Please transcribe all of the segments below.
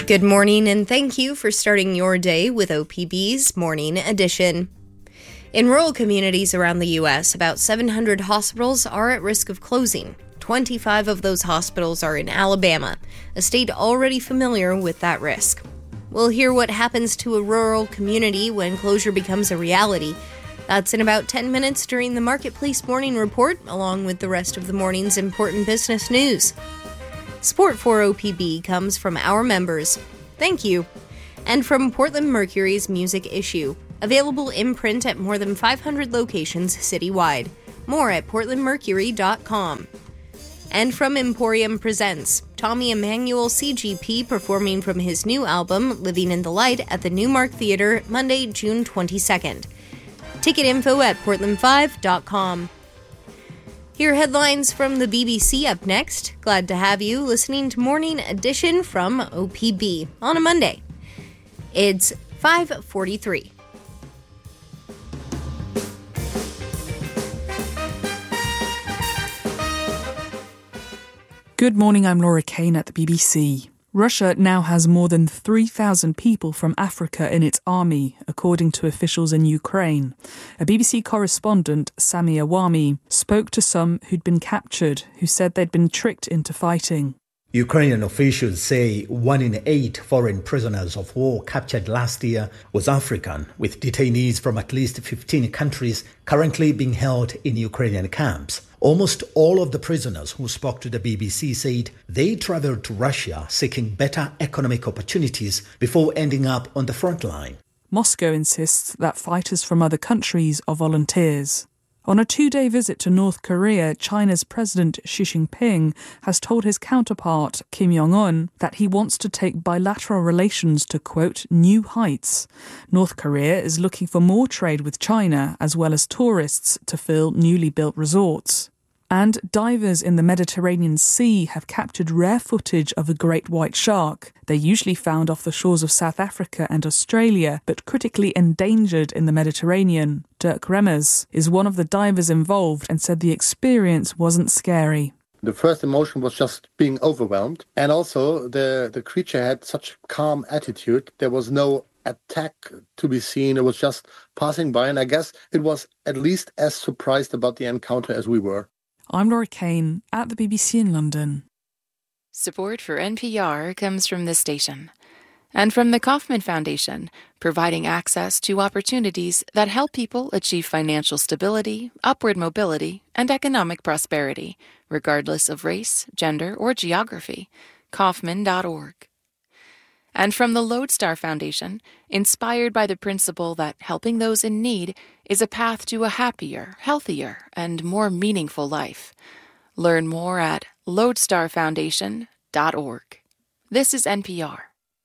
Good morning, and thank you for starting your day with OPB's Morning Edition. In rural communities around the U.S., about 700 hospitals are at risk of closing. 25 of those hospitals are in Alabama, a state already familiar with that risk. We'll hear what happens to a rural community when closure becomes a reality. That's in about 10 minutes during the Marketplace Morning Report, along with the rest of the morning's important business news. Support for OPB comes from our members. Thank you. And from Portland Mercury's Music Issue, available in print at more than 500 locations citywide. More at portlandmercury.com. And from Emporium Presents, Tommy Emmanuel CGP performing from his new album, Living in the Light, at the Newmark Theater, Monday, June 22nd. Ticket info at portland5.com. Here are headlines from the BBC up next. Glad to have you listening to Morning Edition from OPB on a Monday. It's 5:43. Good morning, I'm Laura Kane at the BBC. Russia now has more than 3,000 people from Africa in its army, according to officials in Ukraine. A BBC correspondent, Sami Awami, spoke to some who'd been captured, who said they'd been tricked into fighting. Ukrainian officials say 1 in 8 foreign prisoners of war captured last year was African, with detainees from at least 15 countries currently being held in Ukrainian camps. Almost all of the prisoners who spoke to the BBC said they traveled to Russia seeking better economic opportunities before ending up on the front line. Moscow insists that fighters from other countries are volunteers. On a 2-day visit to North Korea, China's President Xi Jinping has told his counterpart, Kim Jong-un, that he wants to take bilateral relations to, quote, new heights. North Korea is looking for more trade with China, as well as tourists, to fill newly built resorts. And divers in the Mediterranean Sea have captured rare footage of a great white shark. They're usually found off the shores of South Africa and Australia, but critically endangered in the Mediterranean. Dirk Remmers is one of the divers involved and said the experience wasn't scary. The first emotion was just being overwhelmed. And also the creature had such a calm attitude. There was no attack to be seen. It was just passing by. And I guess it was at least as surprised about the encounter as we were. I'm Laura Kane at the BBC in London. Support for NPR comes from this station and from the Kauffman Foundation, providing access to opportunities that help people achieve financial stability, upward mobility, and economic prosperity, regardless of race, gender, or geography. Kauffman.org. And from the Lodestar Foundation, inspired by the principle that helping those in need is a path to a happier, healthier, and more meaningful life. Learn more at lodestarfoundation.org. This is NPR.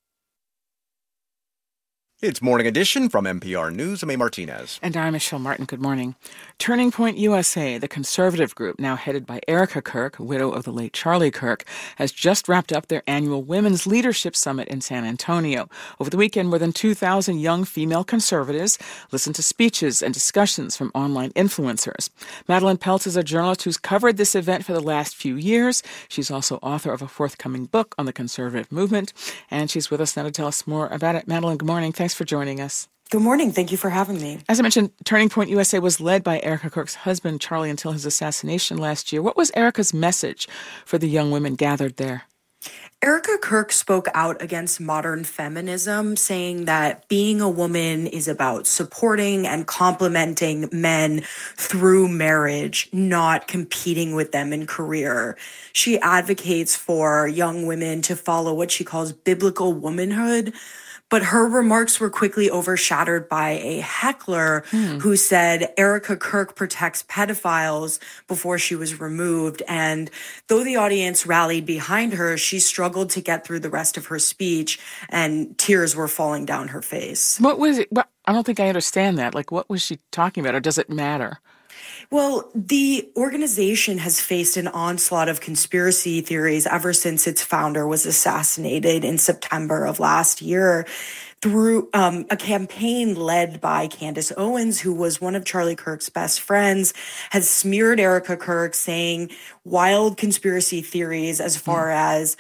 It's Morning Edition from NPR News. I'm A. Martinez. And I'm Michelle Martin. Good morning. Turning Point USA, the conservative group now headed by Erica Kirk, widow of the late Charlie Kirk, has just wrapped up their annual Women's Leadership Summit in San Antonio. Over the weekend, more than 2,000 young female conservatives listened to speeches and discussions from online influencers. Madeline Peltz is a journalist who's covered this event for the last few years. She's also author of a forthcoming book on the conservative movement, and she's with us now to tell us more about it. Madeline, good morning. Thanks for joining us. Good morning. Thank you for having me. As I mentioned, Turning Point USA was led by Erica Kirk's husband, Charlie, until his assassination last year. What was Erica's message for the young women gathered there? Erica Kirk spoke out against modern feminism, saying that being a woman is about supporting and complementing men through marriage, not competing with them in career. She advocates for young women to follow what she calls biblical womanhood. But her remarks were quickly overshadowed by a heckler who said Erica Kirk protects pedophiles before she was removed. And though the audience rallied behind her, she struggled to get through the rest of her speech and tears were falling down her face. What was it? I don't think I understand that. Like, what was she talking about, or does it matter? Well, the organization has faced an onslaught of conspiracy theories ever since its founder was assassinated in September of last year through a campaign led by Candace Owens, who was one of Charlie Kirk's best friends, has smeared Erica Kirk, saying wild conspiracy theories as far as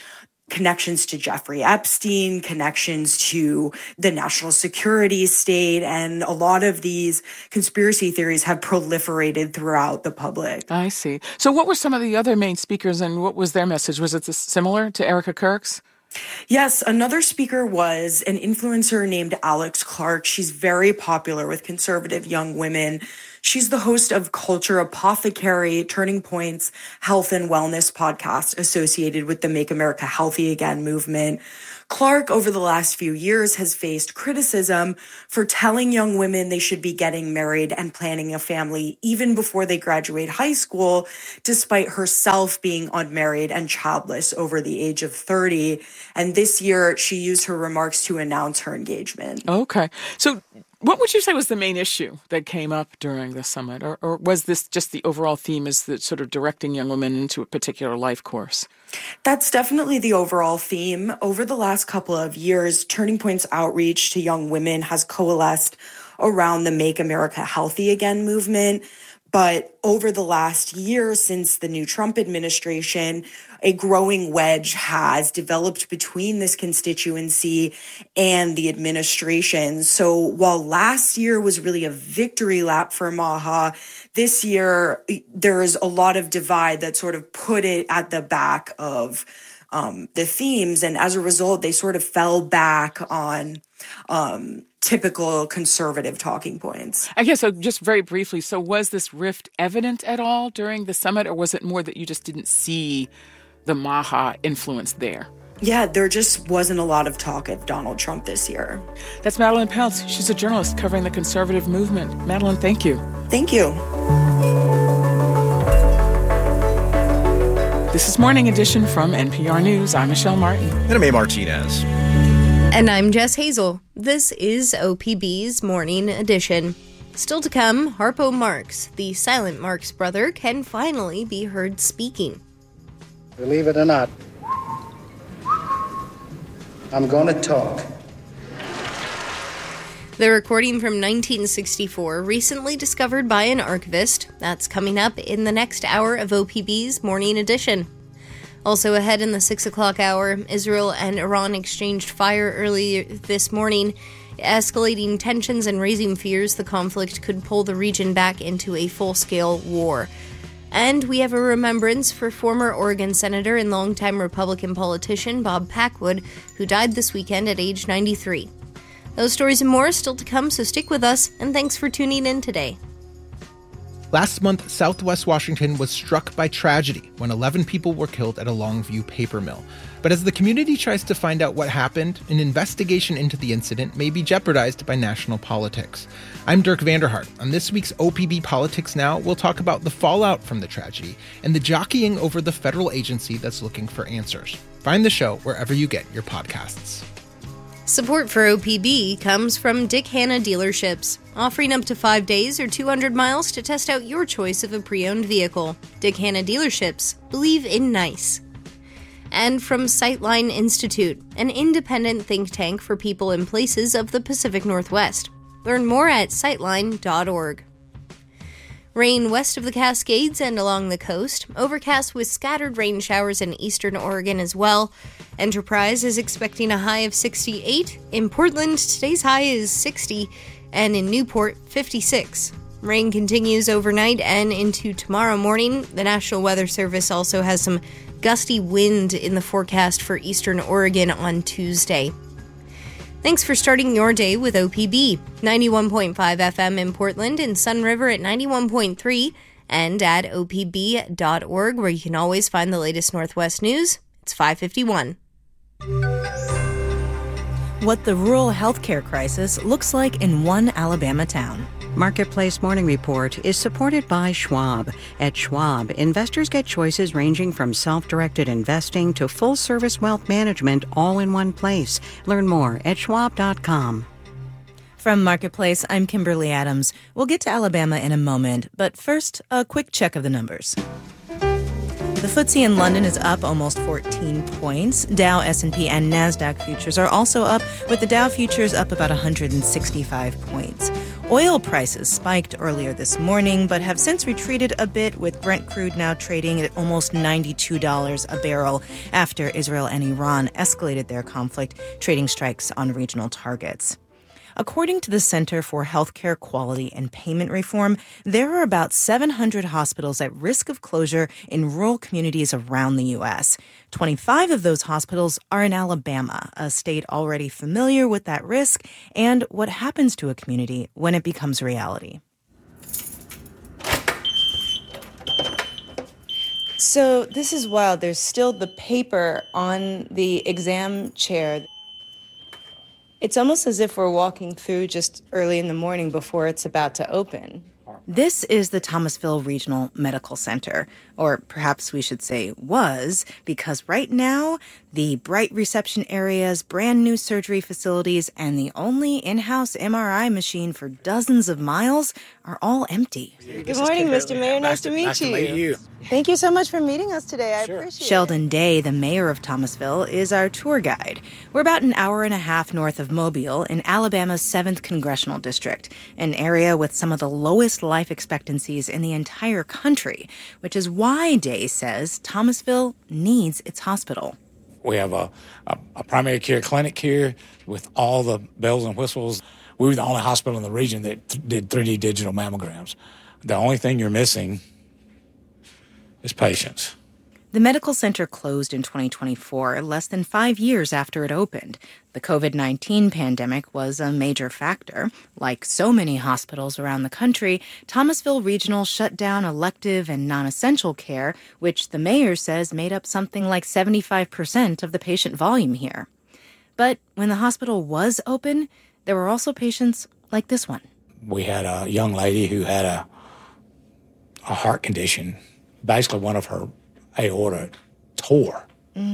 connections to Jeffrey Epstein, connections to the national security state, and a lot of these conspiracy theories have proliferated throughout the public. I see. So what were some of the other main speakers and what was their message? Was it similar to Erica Kirk's? Yes, another speaker was an influencer named Alex Clark. She's very popular with conservative young women. She's the host of Culture Apothecary, Turning Point's health and wellness podcast associated with the Make America Healthy Again movement. Clark, over the last few years, has faced criticism for telling young women they should be getting married and planning a family even before they graduate high school, despite herself being unmarried and childless over the age of 30. And this year, she used her remarks to announce her engagement. Okay. So what would you say was the main issue that came up during the summit? Or was this just the overall theme is that sort of directing young women into a particular life course? That's definitely the overall theme. Over the last couple of years, Turning Point's outreach to young women has coalesced around the Make America Healthy Again movement. But over the last year, since the new Trump administration, a growing wedge has developed between this constituency and the administration. So while last year was really a victory lap for MAHA, this year there is a lot of divide that sort of put it at the back of the themes. And as a result, they sort of fell back on typical conservative talking points. I guess so. Just very briefly, so was this rift evident at all during the summit, or was it more that you just didn't see the MAHA influence there? Yeah, there just wasn't a lot of talk of Donald Trump this year. That's Madeline Peltz. She's a journalist covering the conservative movement. Madeline, thank you. Thank you. This is Morning Edition from NPR News. I'm Michelle Martin. And I'm A. Martinez. And I'm Jess Hazel. This is OPB's Morning Edition. Still to come, Harpo Marx, the silent Marx brother, can finally be heard speaking. Believe it or not, I'm going to talk. The recording from 1964, recently discovered by an archivist. That's coming up in the next hour of OPB's Morning Edition. Also ahead in the 6 o'clock hour, Israel and Iran exchanged fire earlier this morning, escalating tensions and raising fears the conflict could pull the region back into a full-scale war. And we have a remembrance for former Oregon Senator and longtime Republican politician Bob Packwood, who died this weekend at age 93. Those stories and more are still to come, so stick with us, and thanks for tuning in today. Last month, Southwest Washington was struck by tragedy when 11 people were killed at a Longview paper mill. But as the community tries to find out what happened, an investigation into the incident may be jeopardized by national politics. I'm Dirk Vanderhart. On this week's OPB Politics Now, we'll talk about the fallout from the tragedy and the jockeying over the federal agency that's looking for answers. Find the show wherever you get your podcasts. Support for OPB comes from Dick Hanna Dealerships, offering up to 5 days or 200 miles to test out your choice of a pre-owned vehicle. Dick Hanna Dealerships, believe in nice. And from Sightline Institute, an independent think tank for people and places of the Pacific Northwest. Learn more at sightline.org. Rain west of the Cascades and along the coast. Overcast with scattered rain showers in eastern Oregon as well. Enterprise is expecting a high of 68. In Portland, today's high is 60. And in Newport, 56. Rain continues overnight and into tomorrow morning. The National Weather Service also has some gusty wind in the forecast for eastern Oregon on Tuesday. Thanks for starting your day with OPB, 91.5 FM in Portland and Sun River at 91.3 and at opb.org, where you can always find the latest Northwest news. It's 5:51. What the rural healthcare crisis looks like in one Alabama town. Marketplace Morning Report is supported by Schwab. At Schwab, investors get choices ranging from self-directed investing to full-service wealth management all in one place. Learn more at schwab.com. From Marketplace, I'm Kimberly Adams. We'll get to Alabama in a moment, but first, a quick check of the numbers. The FTSE in London is up almost 14 points. Dow, S&P, and NASDAQ futures are also up, with the Dow futures up about 165 points. Oil prices spiked earlier this morning, but have since retreated a bit, with Brent crude now trading at almost $92 a barrel after Israel and Iran escalated their conflict, trading strikes on regional targets. According to the Center for Healthcare Quality and Payment Reform, there are about 700 hospitals at risk of closure in rural communities around the U.S. 25 of those hospitals are in Alabama, a state already familiar with that risk and what happens to a community when it becomes reality. So this is wild. There's still the paper on the exam chair. It's almost as if we're walking through just early in the morning before it's about to open. This is the Thomasville Regional Medical Center, or perhaps we should say was, because right now, the bright reception areas, brand new surgery facilities, and the only in-house MRI machine for dozens of miles are all empty. Good morning, Mr. Mayor. Nice to meet you. Thank you so much for meeting us today. I appreciate it. Sheldon Day, the mayor of Thomasville, is our tour guide. We're about an hour and a half north of Mobile in Alabama's 7th Congressional District, an area with some of the lowest life expectancies in the entire country, which is why Day says Thomasville needs its hospital. We have a primary care clinic here with all the bells and whistles. We were the only hospital in the region that did 3D digital mammograms. The only thing you're missing is patients. The medical center closed in 2024, less than 5 years after it opened. The COVID-19 pandemic was a major factor. Like so many hospitals around the country, Thomasville Regional shut down elective and non-essential care, which the mayor says made up something like 75% of the patient volume here. But when the hospital was open, there were also patients like this one. We had a young lady who had a heart condition. Basically, one of her aorta tore.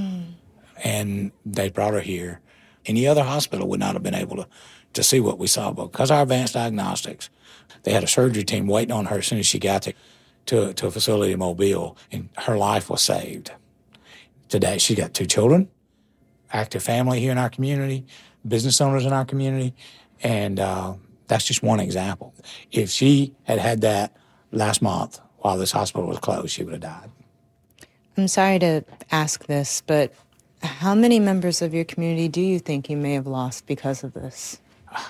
And they brought her here. Any other hospital would not have been able to see what we saw. But because of our advanced diagnostics, they had a surgery team waiting on her as soon as she got to a facility in Mobile, and her life was saved. Today, she got 2 children, active family here in our community, business owners in our community, and that's just one example. If she had that last month while this hospital was closed, she would have died. I'm sorry to ask this, but how many members of your community do you think you may have lost because of this?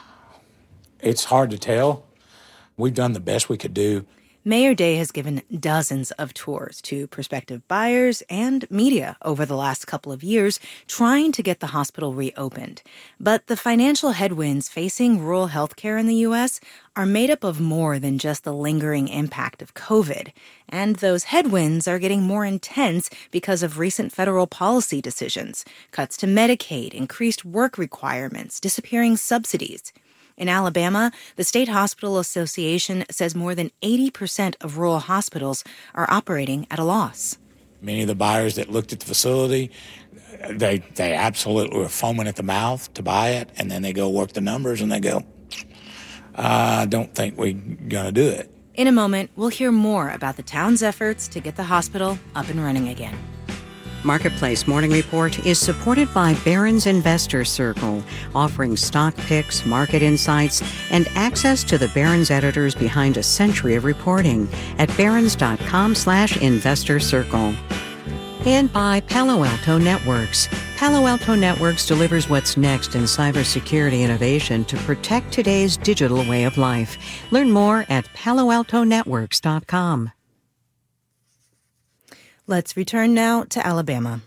It's hard to tell. We've done the best we could do. Mayor Day has given dozens of tours to prospective buyers and media over the last couple of years, trying to get the hospital reopened. But the financial headwinds facing rural healthcare in the U.S. are made up of more than just the lingering impact of COVID. And those headwinds are getting more intense because of recent federal policy decisions, cuts to Medicaid, increased work requirements, disappearing subsidies. In Alabama, the State Hospital Association says more than 80% of rural hospitals are operating at a loss. Many of the buyers that looked at the facility, they absolutely were foaming at the mouth to buy it, and then they go work the numbers and they go, I don't think we're going to do it. In a moment, we'll hear more about the town's efforts to get the hospital up and running again. Marketplace Morning Report is supported by Barron's Investor Circle, offering stock picks, market insights, and access to the Barron's editors behind a century of reporting at barrons.com/investor circle. And by Palo Alto Networks. Palo Alto Networks delivers what's next in cybersecurity innovation to protect today's digital way of life. Learn more at paloaltonetworks.com. Let's return now to Alabama.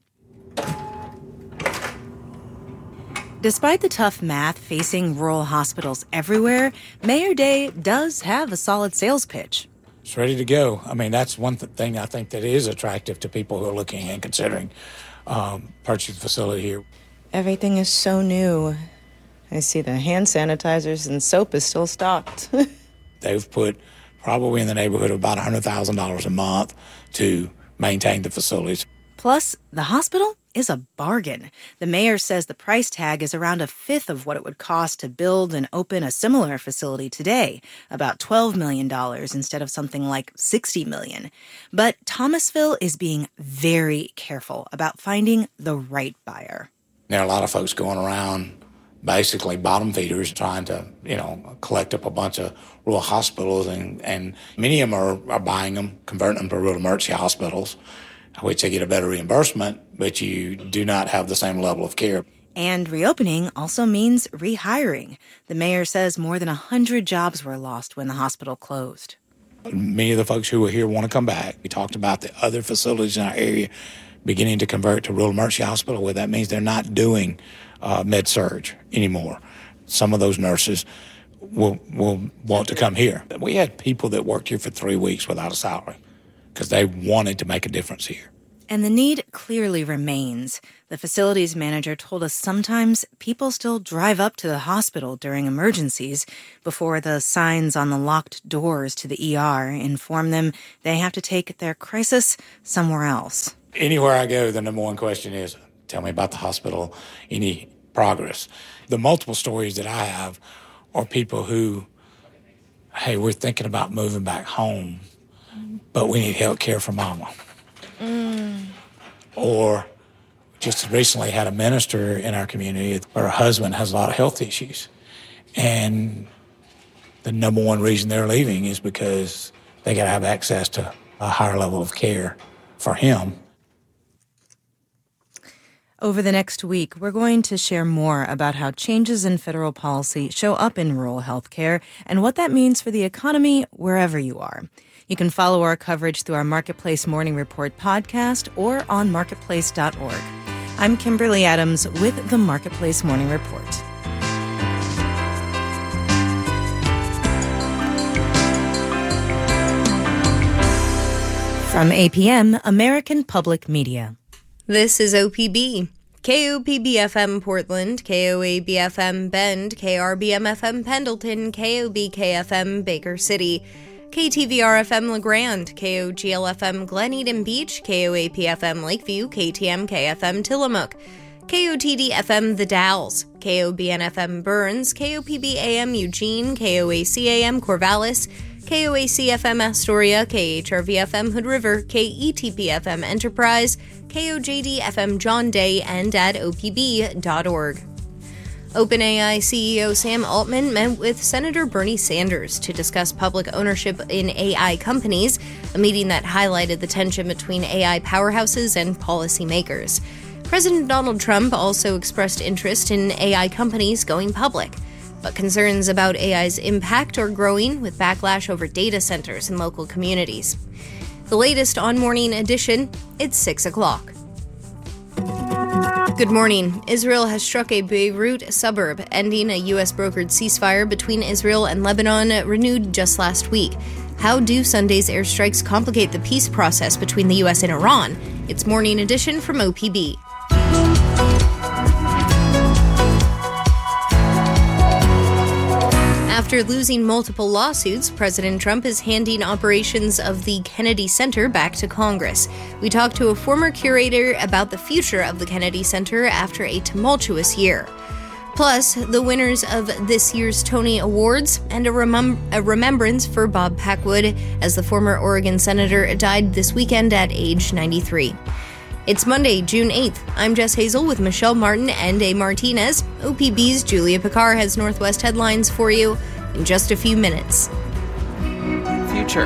Despite the tough math facing rural hospitals everywhere, Mayor Day does have a solid sales pitch. It's ready to go. I mean, that's one thing I think that is attractive to people who are looking and considering purchasing the facility here. Everything is so new. I see the hand sanitizers and soap is still stocked. They've put probably in the neighborhood of about $100,000 a month to maintain the facilities. Plus, the hospital is a bargain. The mayor says the price tag is around a fifth of what it would cost to build and open a similar facility today, about $12 million instead of something like $60 million. But Thomasville is being very careful about finding the right buyer. There are a lot of folks going around, basically bottom feeders, trying to, collect up a bunch of rural hospitals, and many of them are buying them, converting them to rural emergency hospitals, which they get a better reimbursement, but you do not have the same level of care. And reopening also means rehiring. The mayor says more than 100 jobs were lost when the hospital closed. Many of the folks who were here want to come back. We talked about the other facilities in our area beginning to convert to rural emergency hospital, where that means they're not doing med-surg anymore. Some of those nurses will want to come here. We had people that worked here for 3 weeks without a salary because they wanted to make a difference here. And the need clearly remains. The facilities manager told us sometimes people still drive up to the hospital during emergencies before the signs on the locked doors to the ER inform them they have to take their crisis somewhere else. Anywhere I go, the number one question is, tell me about the hospital, any progress. The multiple stories that I have are people who, hey, we're thinking about moving back home, but we need health care for mama. Or just recently had a minister in our community where her husband has a lot of health issues. And the number one reason they're leaving is because they got to have access to a higher level of care for him. Over the next week, we're going to share more about how changes in federal policy show up in rural health care and what that means for the economy wherever you are. You can follow our coverage through our Marketplace Morning Report podcast or on marketplace.org. I'm Kimberly Adams with the Marketplace Morning Report. From APM, American Public Media. This is OPB. KOPB-FM Portland, KOAB-FM Bend, KRBM-FM Pendleton, KOBK-FM Baker City, KTVR-FM LeGrand, KOGL-FM Glen Eden Beach, KOAP-FM Lakeview, KTMK-FM Tillamook, KOTD-FM The Dalles, KOBN-FM Burns, KOPB-AM Eugene, KOAC-AM Corvallis, KOAC-FM Astoria, KHRV-FM Hood River, KETP-FM Enterprise, KOJD-FM John Day, and at opb.org. OpenAI CEO Sam Altman met with Senator Bernie Sanders to discuss public ownership in AI companies, a meeting that highlighted the tension between AI powerhouses and policymakers. President Donald Trump also expressed interest in AI companies going public, but concerns about AI's impact are growing with backlash over data centers in local communities. The latest on Morning Edition, it's 6 o'clock. Good morning. Israel has struck a Beirut suburb, ending a U.S.-brokered ceasefire between Israel and Lebanon renewed just last week. How do Sunday's airstrikes complicate the peace process between the U.S. and Iran? It's Morning Edition from OPB. After losing multiple lawsuits, President Trump is handing operations of the Kennedy Center back to Congress. We talked to a former curator about the future of the Kennedy Center after a tumultuous year. Plus, the winners of this year's Tony Awards and a remembrance for Bob Packwood, as the former Oregon senator died this weekend at age 93. It's Monday, June 8th. I'm Jess Hazel with Michelle Martin and A. Martinez. OPB's Julia Picard has Northwest headlines for you in just a few minutes. Future.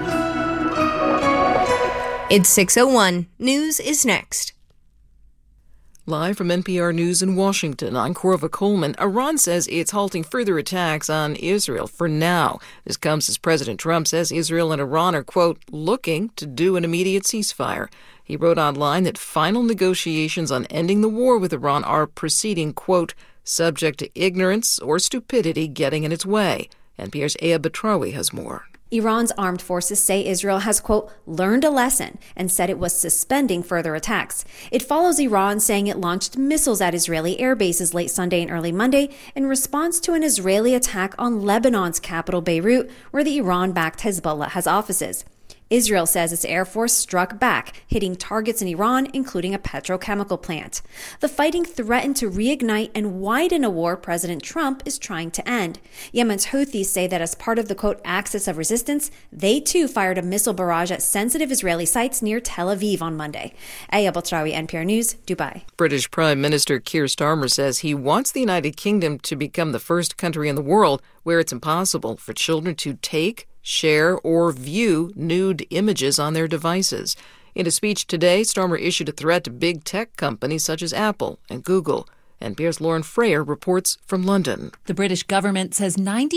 It's 6:01. News is next. Live from NPR News in Washington, I'm Corva Coleman. Iran says it's halting further attacks on Israel for now. This comes as President Trump says Israel and Iran are, quote, looking to do an immediate ceasefire. He wrote online that final negotiations on ending the war with Iran are proceeding, quote, subject to ignorance or stupidity getting in its way. NPR's Aya Batrawi has more. Iran's armed forces say Israel has, quote, learned a lesson and said it was suspending further attacks. It follows Iran saying it launched missiles at Israeli air bases late Sunday and early Monday in response to an Israeli attack on Lebanon's capital, Beirut, where the Iran-backed Hezbollah has offices. Israel says its Air Force struck back, hitting targets in Iran, including a petrochemical plant. The fighting threatened to reignite and widen a war President Trump is trying to end. Yemen's Houthis say that as part of the, quote, axis of resistance, they too fired a missile barrage at sensitive Israeli sites near Tel Aviv on Monday. Aya Batrawi, NPR News, Dubai. British Prime Minister Keir Starmer says he wants the United Kingdom to become the first country in the world where it's impossible for children to take, share, or view nude images on their devices. In a speech today, Starmer issued a threat to big tech companies such as Apple and Google. NPR's Lauren Frayer reports from London. The British government says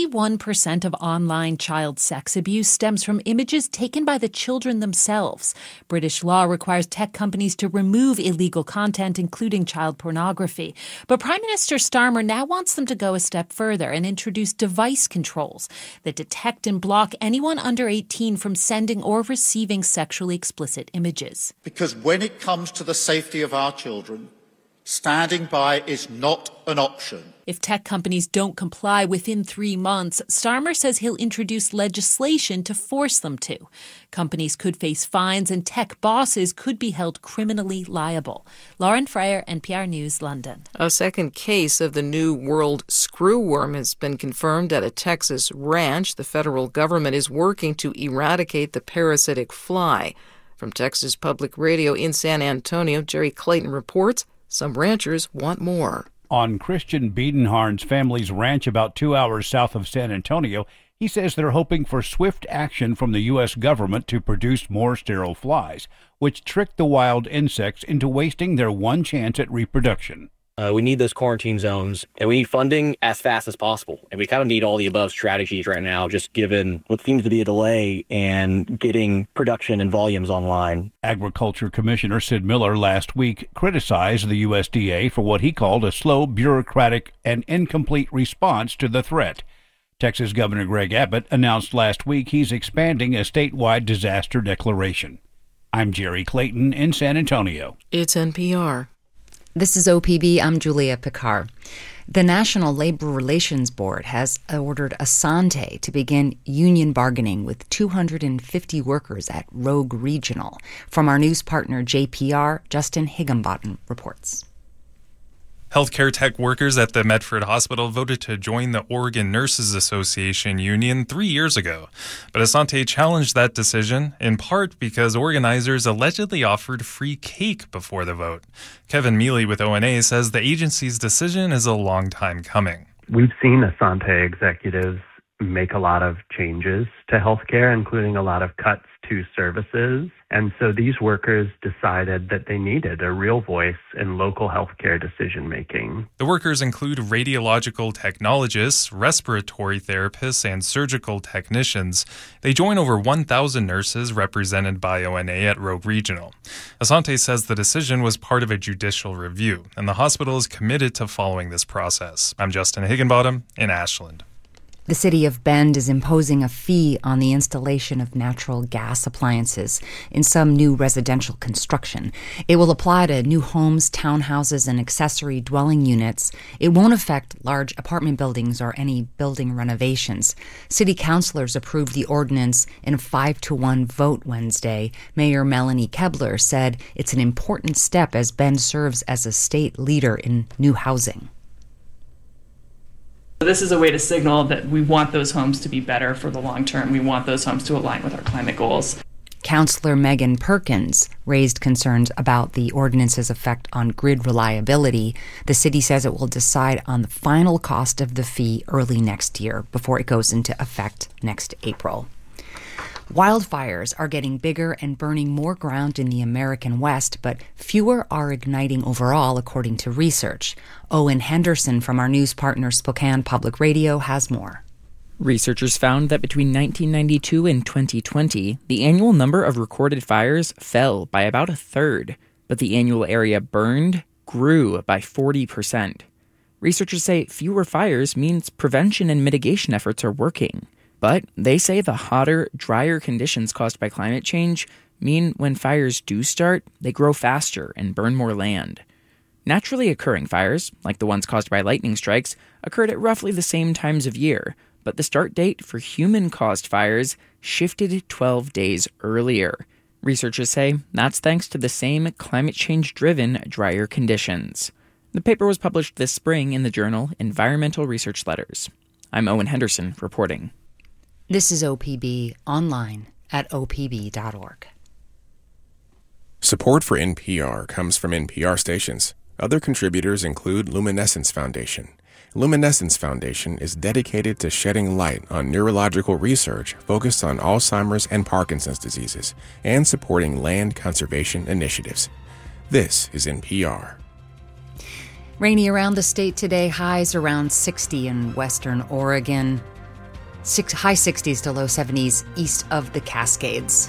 91% of online child sex abuse stems from images taken by the children themselves. British law requires tech companies to remove illegal content, including child pornography. But Prime Minister Starmer now wants them to go a step further and introduce device controls that detect and block anyone under 18 from sending or receiving sexually explicit images. Because when it comes to the safety of our children, standing by is not an option. If tech companies don't comply within 3 months, Starmer says he'll introduce legislation to force them to. Companies could face fines and tech bosses could be held criminally liable. Lauren Frayer, NPR News, London. A second case of the New World screwworm has been confirmed at a Texas ranch. The federal government is working to eradicate the parasitic fly. From Texas Public Radio in San Antonio, Jerry Clayton reports some ranchers want more. On Christian Biedenharn's family's ranch about 2 hours south of San Antonio, he says they're hoping for swift action from the U.S. government to produce more sterile flies, which trick the wild insects into wasting their one chance at reproduction. We need those quarantine zones, and we need funding as fast as possible. And we kind of need all the above strategies right now, just given what seems to be a delay and getting production and volumes online. Agriculture Commissioner Sid Miller last week criticized the USDA for what he called a slow, bureaucratic, and incomplete response to the threat. Texas Governor Greg Abbott announced last week he's expanding a statewide disaster declaration. I'm Jerry Clayton in San Antonio. It's NPR. This is OPB. I'm Julia Picard. The National Labor Relations Board has ordered Asante to begin union bargaining with 250 workers at Rogue Regional. From our news partner JPR, Justin Higginbottom reports. Healthcare tech workers at the Medford Hospital voted to join the Oregon Nurses Association union 3 years ago. But Asante challenged that decision, in part because organizers allegedly offered free cake before the vote. Kevin Mealy with ONA says the agency's decision is a long time coming. We've seen Asante executives make a lot of changes to healthcare, including a lot of cuts to services. And so these workers decided that they needed a real voice in local healthcare decision-making. The workers include radiological technologists, respiratory therapists, and surgical technicians. They join over 1,000 nurses represented by ONA at Rogue Regional. Asante says the decision was part of a judicial review, and the hospital is committed to following this process. I'm Justin Higginbottom in Ashland. The city of Bend is imposing a fee on the installation of natural gas appliances in some new residential construction. It will apply to new homes, townhouses, and accessory dwelling units. It won't affect large apartment buildings or any building renovations. City councilors approved the ordinance in a 5-1 vote Wednesday. Mayor Melanie Kebler said it's an important step as Bend serves as a state leader in new housing. This is a way to signal that we want those homes to be better for the long term. We want those homes to align with our climate goals. Councillor Megan Perkins raised concerns about the ordinance's effect on grid reliability. The city says it will decide on the final cost of the fee early next year before it goes into effect next April. Wildfires are getting bigger and burning more ground in the American West, but fewer are igniting overall, according to research. Owen Henderson from our news partner Spokane Public Radio has more. Researchers found that between 1992 and 2020, the annual number of recorded fires fell by about a third, but the annual area burned grew by 40%. Researchers say fewer fires means prevention and mitigation efforts are working. But they say the hotter, drier conditions caused by climate change mean when fires do start, they grow faster and burn more land. Naturally occurring fires, like the ones caused by lightning strikes, occurred at roughly the same times of year, but the start date for human-caused fires shifted 12 days earlier. Researchers say that's thanks to the same climate change-driven drier conditions. The paper was published this spring in the journal Environmental Research Letters. I'm Owen Henderson reporting. This is OPB online at opb.org. Support for NPR comes from NPR stations. Other contributors include Luminescence Foundation. Luminescence Foundation is dedicated to shedding light on neurological research focused on Alzheimer's and Parkinson's diseases and supporting land conservation initiatives. This is NPR. Rainy around the state today, highs around 60 in western Oregon. High 60s to low 70s east of the Cascades.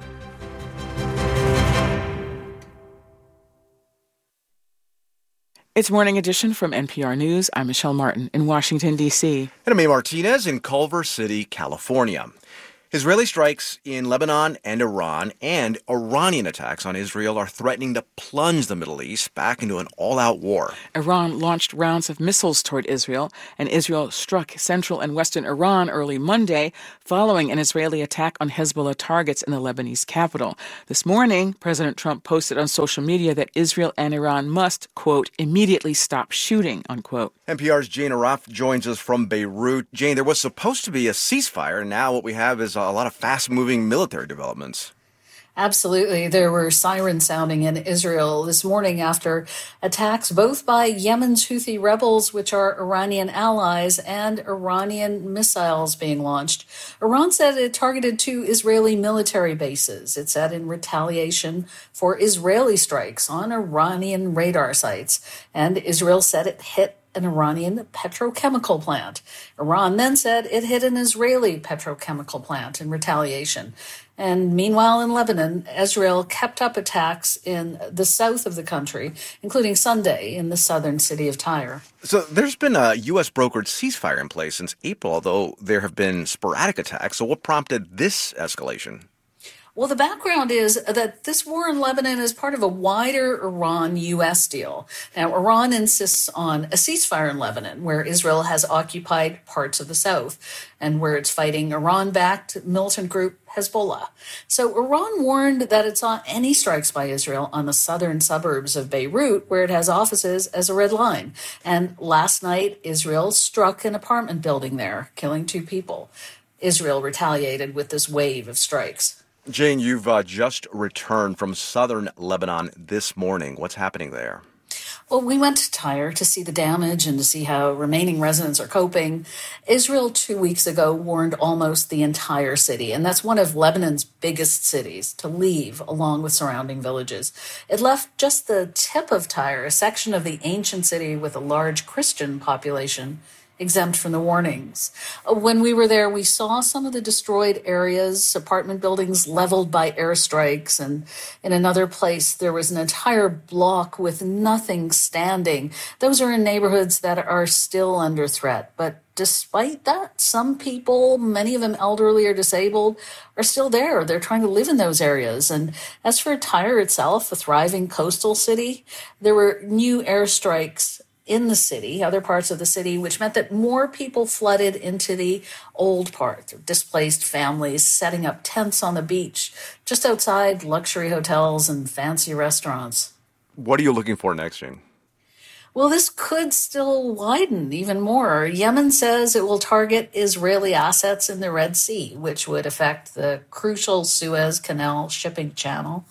It's Morning Edition from NPR News. I'm Michelle Martin in Washington, D.C. And I'm A. Martinez in Culver City, California. Israeli strikes in Lebanon and Iran and Iranian attacks on Israel are threatening to plunge the Middle East back into an all-out war. Iran launched rounds of missiles toward Israel, and Israel struck central and western Iran early Monday following an Israeli attack on Hezbollah targets in the Lebanese capital. This morning, President Trump posted on social media that Israel and Iran must, quote, immediately stop shooting, unquote. NPR's Jane Araf joins us from Beirut. Jane, there was supposed to be a ceasefire, and now what we have is a lot of fast-moving military developments. Absolutely. There were sirens sounding in Israel this morning after attacks both by Yemen's Houthi rebels, which are Iranian allies, and Iranian missiles being launched. Iran said it targeted 2 Israeli military bases. It said in retaliation for Israeli strikes on Iranian radar sites. And Israel said it hit an Iranian petrochemical plant. Iran then said it hit an Israeli petrochemical plant in retaliation. And meanwhile, in Lebanon, Israel kept up attacks in the south of the country, including Sunday in the southern city of Tyre. So there's been a U.S. brokered ceasefire in place since April, although there have been sporadic attacks. So what prompted this escalation? Well, the background is that this war in Lebanon is part of a wider Iran-U.S. deal. Now, Iran insists on a ceasefire in Lebanon, where Israel has occupied parts of the south and where it's fighting Iran-backed militant group Hezbollah. So Iran warned that it saw any strikes by Israel on the southern suburbs of Beirut, where it has offices, as a red line. And last night, Israel struck an apartment building there, killing 2 people. Israel retaliated with this wave of strikes. Jane, you've just returned from southern Lebanon this morning. What's happening there? Well, we went to Tyre to see the damage and to see how remaining residents are coping. Israel 2 weeks ago warned almost the entire city, and that's one of Lebanon's biggest cities, to leave along with surrounding villages. It left just the tip of Tyre, a section of the ancient city with a large Christian population, exempt from the warnings. When we were there, we saw some of the destroyed areas, apartment buildings leveled by airstrikes, and in another place there was an entire block with nothing standing. Those are in neighborhoods that are still under threat. But despite that, some people, many of them elderly or disabled, are still there. They're trying to live in those areas. And as for Tyre itself, a thriving coastal city, there were new airstrikes in the city, other parts of the city, which meant that more people flooded into the old part, displaced families setting up tents on the beach, just outside luxury hotels and fancy restaurants. What are you looking for next, Jane? Well, this could still widen even more. Yemen says it will target Israeli assets in the Red Sea, which would affect the crucial Suez Canal shipping channel.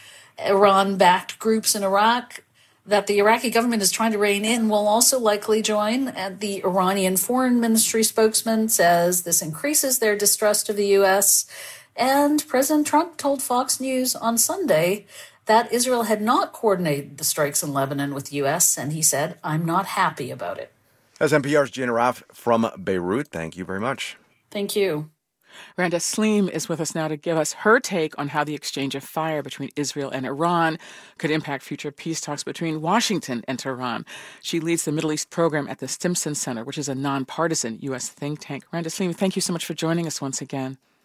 Iran-backed groups in Iraq that the Iraqi government is trying to rein in will also likely join. And the Iranian Foreign Ministry spokesman says this increases their distrust of the U.S. And President Trump told Fox News on Sunday that Israel had not coordinated the strikes in Lebanon with the U.S., and he said, "I'm not happy about it." As NPR's Jane Araf from Beirut, thank you very much. Thank you. Randa Saleem is with us now to give us her take on how the exchange of fire between Israel and Iran could impact future peace talks between Washington and Tehran. She leads the Middle East program at the Stimson Center, which is a nonpartisan U.S. think tank. Randa Saleem, thank you so much for joining us once again.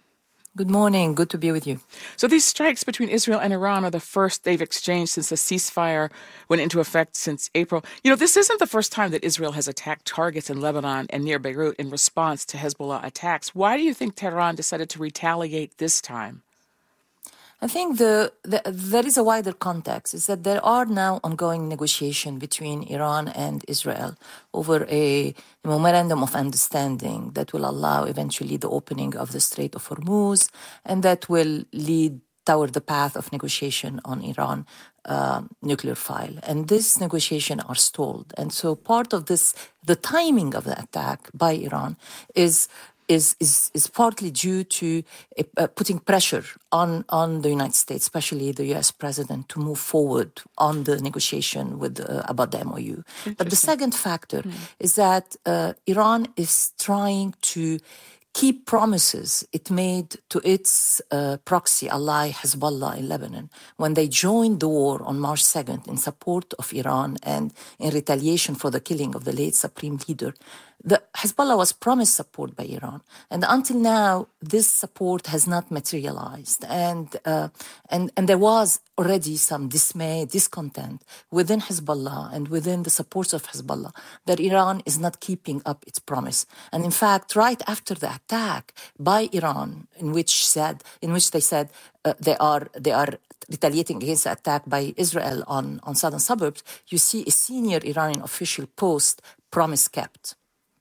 Good morning. Good to be with you. So these strikes between Israel and Iran are the first they've exchanged since the ceasefire went into effect since April. This isn't the first time that Israel has attacked targets in Lebanon and near Beirut in response to Hezbollah attacks. Why do you think Tehran decided to retaliate this time? I think there is a wider context, is that there are now ongoing negotiations between Iran and Israel over a memorandum of understanding that will allow eventually the opening of the Strait of Hormuz, and that will lead toward the path of negotiation on Iran nuclear file. And these negotiations are stalled. And so part of this, the timing of the attack by Iran is partly due to putting pressure on the United States, especially the U.S. president, to move forward on the negotiation about the MOU. But the second factor is that Iran is trying to keep promises it made to its proxy ally Hezbollah in Lebanon when they joined the war on March 2nd in support of Iran and in retaliation for the killing of the late supreme leader. Hezbollah was promised support by Iran, and until now, this support has not materialized. And there was already some dismay, discontent within Hezbollah and within the supporters of Hezbollah that Iran is not keeping up its promise. And in fact, right after the attack by Iran, in which they said they are retaliating against the attack by Israel on southern suburbs, you see a senior Iranian official post, promise kept.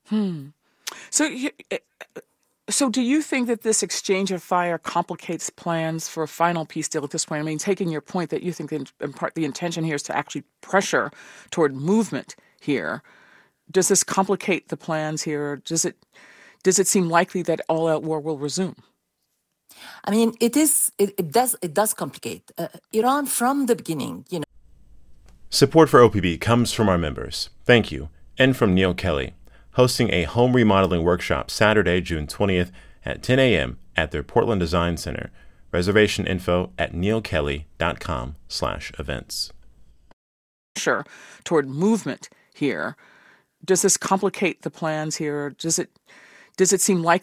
So do you think that this exchange of fire complicates plans for a final peace deal at this point? I mean, taking your point that you think in part the intention here is to actually pressure toward movement here, does this complicate the plans here? Does it seem likely that all-out war will resume? I mean, it does complicate. Iran from the beginning, Support for OPB comes from our members. Thank you. And from Neil Kelly, hosting a home remodeling workshop Saturday, June 20th at 10 a.m. at their Portland Design Center. Reservation info at neilkelly.com/events. Sure, toward movement here. Does this complicate the plans here? Does it seem likely